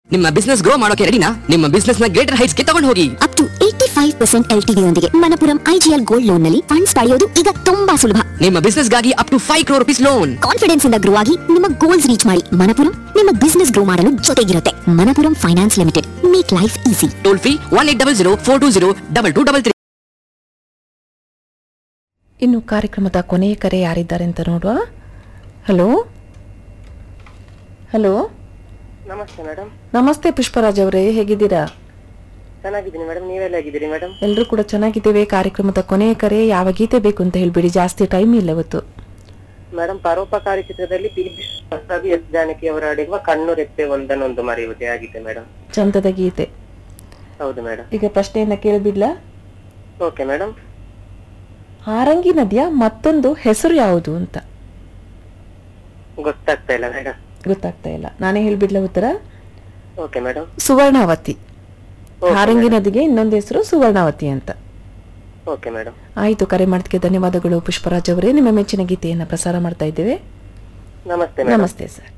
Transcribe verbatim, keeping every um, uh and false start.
ನಿಮ್ಮ business grow ಮಾಡೋಕೆ ರೆಡಿನಾ? ನಿಮ್ಮ ಬಿಸ್ನೆಸ್ ನ ಗ್ರೇಟರ್ ಹೈಟ್ಸ್ ಗೆ ತಗೊಂಡು ಹೋಗಿ. Up to eighty five percent L T D ಯೊಂದಿಗೆ ಮಣಪುರಂ ಐಜಿಎಲ್ ಗೋಲ್ಡ್ ಲೋನ್ ನಲ್ಲಿ ಫಂಡ್ಸ್ ಪಡೆಯೋದು ಈಗ ತುಂಬಾ ಸುಲಭ. ನಿಮ್ಮ ಬಿಸ್ನೆಸ್ ಗಾಗಿ up to five crore rupees loan. Confidence ಇಂದ ಗ್ರೋ ಆಗಿ ನಿಮ್ಮ ಗೋಲ್ಸ್ ರೀಚ್ ಮಾಡಿ. ಮಣಪುರಂ ನಿಮ್ಮ ಬಿಸ್ನೆಸ್ ಗ್ರೋ ಮಾಡಲು ಜೊತೆಗಿರುತ್ತೆ. Manappuram finance limited, make life easy. Toll free one eight double zero four two zero double two double three. ಇನ್ನು ಕಾರ್ಯಕ್ರಮದ ಕೊನೆಯ ಕರೆ ಯಾರಿದ್ದಾರೆ ಅಂತ ನೋಡುವ. ಹಲೋ ಹಲೋ ನಮಸ್ತೆ ಮೇಡಮ್. ನಮಸ್ತೆ ಪುಷ್ಪರಾಜ್ ಅವರೇ, ಹೇಗಿದ್ದೀರಾ? ಚೆನ್ನಾಗಿದ್ದೀನಿ ಮೇಡಮ್, ನೀವೆಲ್ಲ ಹೇಗಿದ್ದೀರಿ ಮೇಡಮ್? ಎಲ್ಲರೂ ಕೂಡ ಚೆನ್ನಾಗಿದ್ದೇವೆ. ಕಾರ್ಯಕ್ರಮದ ಕೊನೆಯ ಕರೆ, ಯಾವ ಗೀತೆ ಬೇಕು ಅಂತ ಹೇಳ್ಬಿಡಿ, ಜಾಸ್ತಿ ಟೈಮ್ ಇಲ್ಲ ಇವತ್ತು. ಮೇಡಮ್, ಪರೋಪಕಾರಿ ಚಿತ್ರದಲ್ಲಿ ಪಿ ಬಿ ಎಸ್ ಜಾನಕಿ ಅವರು ಆಡಿರುವ ಕಣ್ಣು ರೆಪ್ಪೆ ಒಂದನ್ನೊಂದು ಮರೆಯುವುದೇ ಆಗಿದೆ ಮೇಡಮ್. ಚಂದದ ಗೀತೆ. ಹೌದು ಮೇಡಮ್. ಈಗ ಪ್ರಶ್ನೆಯನ್ನ ಕೇಳಬಿಡ್ಲಾ? Okay madam. ಹಾರಂಗಿ ನದಿಯ ಮತ್ತೊಂದು ಹೆಸರು ಯಾವುದು ಅಂತ ಗೊತ್ತಾಗ್ತಾ ಇಲ್ಲ ಮೇಡಮ್. ಗೊತ್ತಾಗ್ತಾ ಇಲ್ಲ, ನಾನೇ ಹೇಳ್ಬಿಡ್ಲ ಉತ್ತರ? Okay madam. ಸುವರ್ಣಾವತಿ. ಹಾರಂಗಿ ನದಿಗೆ ಇನ್ನೊಂದು ಹೆಸರು ಸುವರ್ಣಾವತಿ ಅಂತ. Okay madam. ಆಯ್ತು, ಕರೆ ಮಾಡೋದಕ್ಕೆ ಧನ್ಯವಾದಗಳು ಪುಷ್ಪರಾಜ್ ಅವರೇ. ನಿಮ್ಮ ಮೆಚ್ಚಿನ ಗೀತೆಯನ್ನ ಪ್ರಸಾರ ಮಾಡ್ತಾ ಇದ್ದೇವೆ. ನಮಸ್ತೆ. ನಮಸ್ತೆ ಸರ್.